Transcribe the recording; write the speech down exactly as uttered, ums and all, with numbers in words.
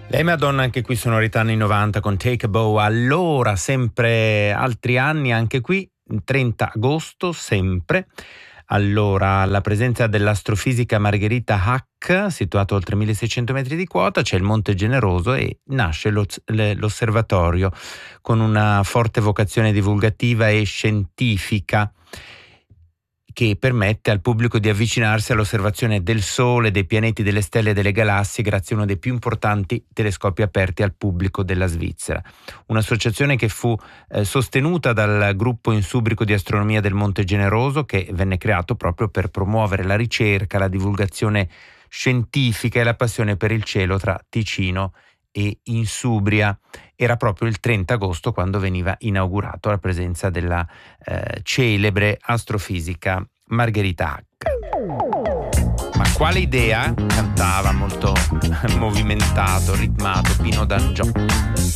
Lei Madonna, anche qui sonorità anni novanta con Take a Bow. Allora, sempre altri anni, anche qui, trenta agosto, sempre. Allora, la presenza dell'astrofisica Margherita Hack, situato oltre milleseicento metri di quota, c'è il Monte Generoso e nasce lo- l'osservatorio con una forte vocazione divulgativa e scientifica, che permette al pubblico di avvicinarsi all'osservazione del Sole, dei pianeti, delle stelle e delle galassie grazie a uno dei più importanti telescopi aperti al pubblico della Svizzera. Un'associazione che fu eh, sostenuta dal gruppo insubrico di astronomia del Monte Generoso, che venne creato proprio per promuovere la ricerca, la divulgazione scientifica e la passione per il cielo tra Ticino e Insubria. Era proprio il trenta agosto quando veniva inaugurato alla presenza della eh, celebre astrofisica Margherita Hack. Ma quale idea? Cantava molto movimentato, ritmato Pino D'Angiò.